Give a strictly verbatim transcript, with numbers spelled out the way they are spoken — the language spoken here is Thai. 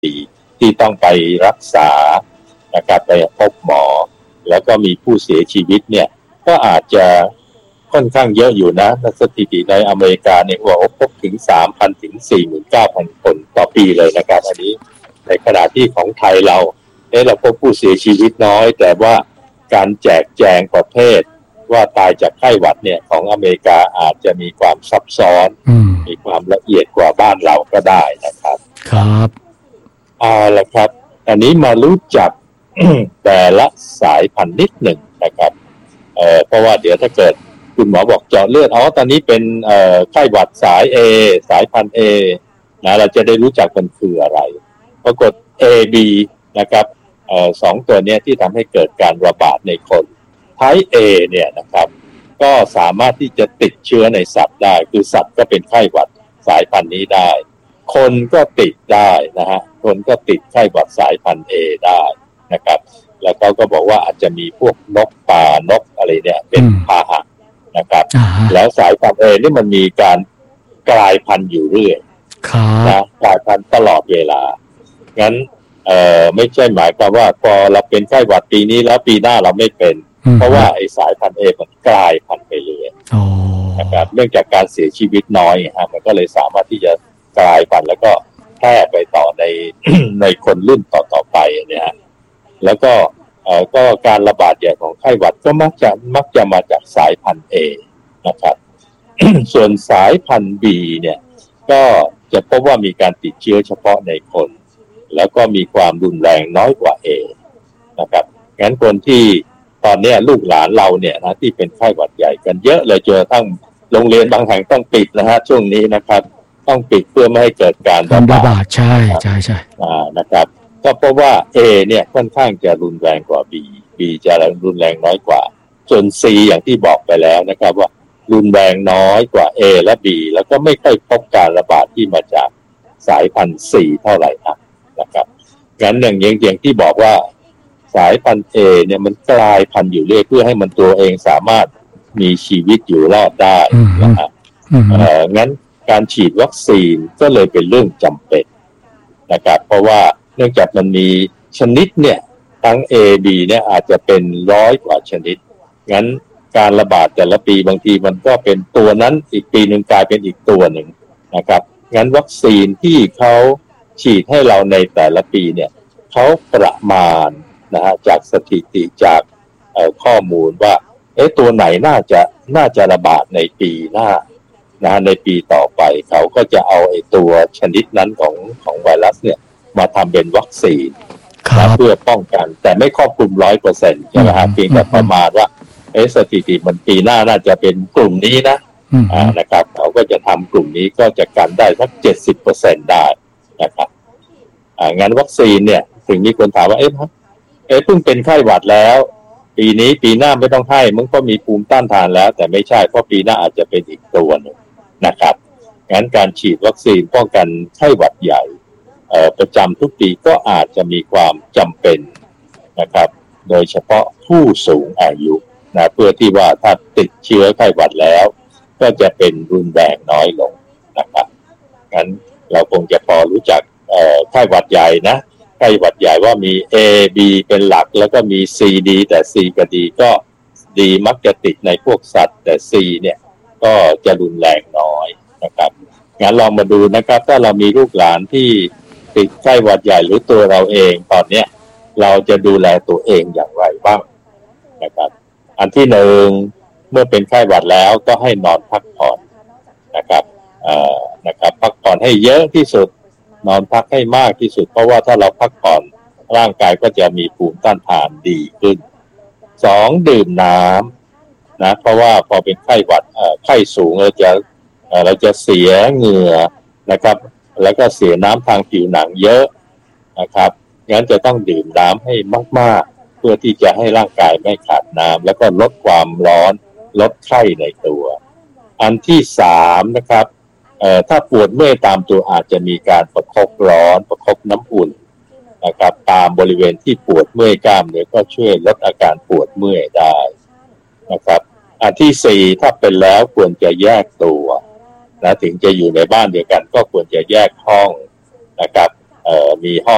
ที่ต้องไปรักษานะครับไปพบหมอแล้วก็มีผู้เสียชีวิตเนี่ยก็อาจจะค่อนข้างเยอะอยู่นะสถิติในอเมริกาเนี่ยว่าพบถึง สามพัน ถึง สี่หมื่นเก้าพัน คนต่อปีเลยนะครับอันนี้ในขณะที่ของไทยเราเอ๊ะเราพบผู้เสียชีวิตน้อยแต่ว่าการแจกแจงประเภทว่าตายจากไข้หวัดเนี่ยของอเมริกาอาจจะมีความซับซ้อนมีความละเอียดกว่าบ้านเราก็ได้นะครับครับเอาละครับอันนี้มารู้จัก แต่ละสายพันธุ์นิดหนึ่งนะครับเอ่อเพราะว่าเดี๋ยวถ้าเกิดคุณหมอบอกเจาะเลือดอ๋อตอนนี้เป็นเอ่อไข้หวัดสาย A สายพันธุ์ A นะเราจะได้รู้จักมันคืออะไรปรากฏ A B นะครับเอ่อสองตัวเนี้ยที่ทำให้เกิดการระบาดในคนType A เนี่ยนะครับก็สามารถที่จะติดเชื้อในสัตว์ได้คือสัตว์ก็เป็นไข้หวัดสายพันธุ์นี้ได้คนก็ติดได้นะฮะคนก็ติดไข้หวัดสายพันธุ์ A ได้นะครับแล้วเขาก็บอกว่าอาจจะมีพวกนกป่านกอะไรเนี่ยเป็นพาหะนะครับแล้วสายพันธุ์ A นี่มันมีการกลายพันธุ์อยู่เรื่อยนะกลายพันธุ์ตลอดเวลางั้นเอ่อไม่ใช่หมายความว่าพอเราเป็นไข้หวัดปีนี้แล้วปีหน้าเราไม่เป็นเพราะว่าไอ้สายพันธุ์ A มันกลายพันธุ์ไปเลยนะครับเนื่องจากการเสียชีวิตน้อยฮะมันก็เลยสามารถที่จะกลายพันธุ์แล้วก็แพร่ไปต่อใน ในคนรุ่นต่อๆไปเนี่ยฮะแล้วก็เอ่อก็การระบาดใหญ่ของไข้หวัดก็มักจะมักจะมาจากสายพันธุ์ A นะครับ ส่วนสายพันธุ์ B เนี่ยก็จะพบว่ามีการติดเชื้อเฉพาะในคนแล้วก็มีความรุนแรงน้อยกว่า A นะครับงั้นคนที่ตอนนี้ลูกหลานเราเนี่ยนะที่เป็นไข้หวัดใหญ่กันเยอะเลยจนกระทั่งโรงเรียนบางแห่งต้องปิดนะฮะช่วงนี้นะครับต้องปิดเพื่อไม่ให้เกิดการระบาดใช่ใช่ใช่อ่านะครับก็เพราะว่า A เนี่ยค่อนข้างจะรุนแรงกว่า B B จะรุนแรงน้อยกว่าส่วน C อย่างที่บอกไปแล้วนะครับว่ารุนแรงน้อยกว่า A และ B แล้วก็ไม่ค่อยพบการระบาดที่มาจากสายพันธุ์ C เท่าไหร่นักนะครับงั้นอย่างอย่างที่บอกว่าสายพันธุ์ A เนี่ยมันกลายพันธุ์อยู่เรื่อยเพื่อให้มันตัวเองสามารถมีชีวิตอยู่รอดได้นะฮะเอ่องั้นการฉีดวัคซีนก็เลยเป็นเรื่องจำเป็นนะครับเพราะว่าเนื่องจากมันมีชนิดเนี่ยทั้ง A B เนี่ยอาจจะเป็นร้อยกว่าชนิดงั้นการระบาดแต่ละปีบางทีมันก็เป็นตัวนั้นอีกปีหนึ่งกลายเป็นอีกตัวหนึ่งนะครับงั้นวัคซีนที่เขาฉีดให้เราในแต่ละปีเนี่ยเขาประมาณนะฮะจากสถิติจากเอ่อข้อมูลว่าเอ๊ะตัวไหนน่าจะน่าจะระบาดในปีหน้านะในปีต่อไปเขาก็จะเอาไอ้ตัวชนิดนั้นของของไวรัสเนี่ยมาทำเป็นวัคซีนนะเพื่อป้องกันแต่ไม่ครอบคลุมร้อยเปอร์เซ็นต์ใช่ไหมครับเพียงแต่ประมาณว่าเอ๊ะสถิติมันปีหน้าน่าจะเป็นกลุ่มนี้นะอ่านะครับเขาก็จะทำกลุ่มนี้ก็จะกันได้สักเจ็ดสิบเปอร์เซ็นต์ได้นะครับอ่างั้นวัคซีนเนี่ยถึงมีคนถามว่าเอ๊ะเอ๊ะเพิ่งเป็นไข้หวัดแล้วปีนี้ปีหน้าไม่ต้องให้มึงก็มีภูมิต้านทานแล้วแต่ไม่ใช่เพราะปีหน้าอาจจะเป็นอีกตัวหนึ่งนะครับงั้นการฉีดวัคซีนป้องกันไข้หวัดใหญ่เอ่อประจำทุกปีก็อาจจะมีความจำเป็นนะครับโดยเฉพาะผู้สูงอายุนะเพื่อที่ว่าถ้าติดเชื้อไข้หวัดแล้วก็จะเป็นรุนแรงน้อยลงนะครับงั้นเราคงจะพอรู้จักเอ่อไข้หวัดใหญ่นะไข้หวัดใหญ่ว่ามี A B เป็นหลักแล้วก็มี C D แต่ C กับ D ก็ D มักจะติดในพวกสัตว์แต่ C เนี่ยก็จะรุนแรงน้อยนะครับงั้นลองมาดูนะครับถ้าเรามีลูกหลานที่ติดไข้หวัดใหญ่หรือตัวเราเองตอนเนี้ยเราจะดูแลตัวเองอย่างไรบ้างนะครับอันที่หนึ่งเมื่อเป็นไข้หวัดแล้วก็ให้นอนพักผ่อนนะครับเอ่อนะครับพักผ่อนให้เยอะที่สุดนอนพักให้มากที่สุดเพราะว่าถ้าเราพักผ่อนร่างกายก็จะมีภูมิต้านทานดีขึ้นสองดื่มน้ำนะเพราะว่าพอเป็นไข้หวัดเอ่อไข้สูงเราจะเอ่อเราจะเสียเหงื่อนะครับแล้วก็เสียน้ำทางผิวหนังเยอะนะครับงั้นจะต้องดื่มน้ำให้มากๆเพื่อที่จะให้ร่างกายไม่ขาดน้ำแล้วก็ลดความร้อนลดไข้ในตัวอันที่สามนะครับเอ่อถ้าปวดเมื่อยตามตัวอาจจะมีการประคบร้อนประคบน้ำอุ่นนะครับตามบริเวณที่ปวดเมื่อยกล้ามเนื้อก็ช่วยลดอาการปวดเมื่อยได้นะครับอันที่สี่ถ้าเป็นแล้วควรจะแยกตัวนะถึงจะอยู่ในบ้านเดียวกันก็ควรจะแยกห้องนะครับเอ่อมีห้อง